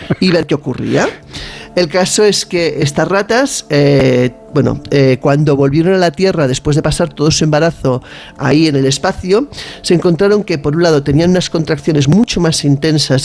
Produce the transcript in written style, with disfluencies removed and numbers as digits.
y ver qué ocurría. El caso es que estas ratas, cuando volvieron a la Tierra después de pasar todo su embarazo ahí en el espacio, se encontraron que por un lado tenían unas contracciones mucho más intensas